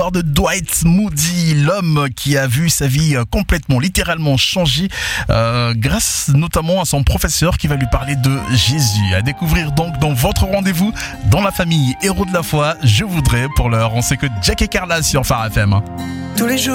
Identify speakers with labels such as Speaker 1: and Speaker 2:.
Speaker 1: De Dwight Moody, l'homme qui a vu sa vie complètement, littéralement changer grâce notamment à son professeur qui va lui parler de Jésus. À découvrir donc dans votre rendez-vous dans la famille Héros de la foi. Je voudrais pour l'heure, on sait que Jack et Carla sur Phare FM.
Speaker 2: Tous les jours.